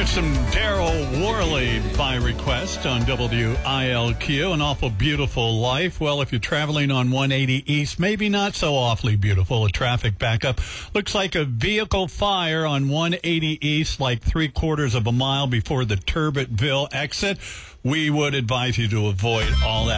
Here's some Daryl Worley by request on WILQ, An Awful Beautiful Life. Well, if you're traveling on 180 East, maybe not so awfully beautiful. A traffic backup. Looks like a vehicle fire on 180 East, like 3/4 of a mile before the Turbotville exit. We would advise you to avoid all that.